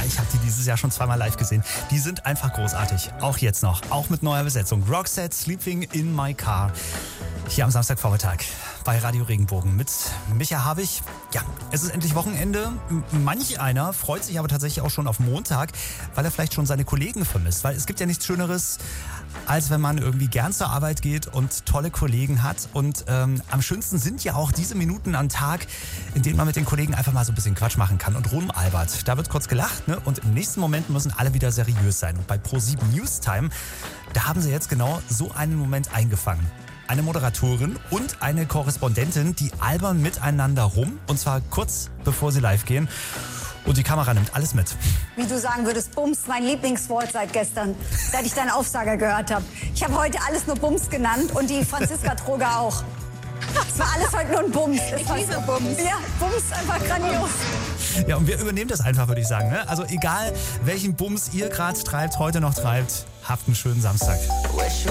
ich habe die dieses Jahr schon zweimal live gesehen. Die sind einfach großartig. Auch jetzt noch. Auch mit neuer Besetzung. Roxette, Sleeping in My Car. Hier am Samstagvormittag bei Radio Regenbogen mit Micha Habich. Ja, es ist endlich Wochenende. Manch einer freut sich aber tatsächlich auch schon auf Montag, weil er vielleicht schon seine Kollegen vermisst. Weil es gibt ja nichts Schöneres, als wenn man irgendwie gern zur Arbeit geht und tolle Kollegen hat. Und am schönsten sind ja auch diese Minuten am Tag, in denen man mit den Kollegen einfach mal so ein bisschen Quatsch machen kann und rumalbert. Da wird kurz gelacht, ne? Und im nächsten Moment müssen alle wieder seriös sein. Und bei Pro7 Newstime, da haben sie jetzt genau so einen Moment eingefangen. Eine Moderatorin und eine Korrespondentin, die albern miteinander rum. Und zwar kurz bevor sie live gehen. Und die Kamera nimmt alles mit. Wie du sagen würdest, Bums, mein Lieblingswort seit gestern, seit ich deinen Aufsager gehört habe. Ich habe heute alles nur Bums genannt und die Franziska Troger auch. Es war alles heute nur ein Bums. Ich liebe Bums. Ja, Bums, einfach grandios. Ja, und wir übernehmen das einfach, würde ich sagen. Ne? Also egal, welchen Bums ihr gerade treibt, heute noch treibt, habt einen schönen Samstag.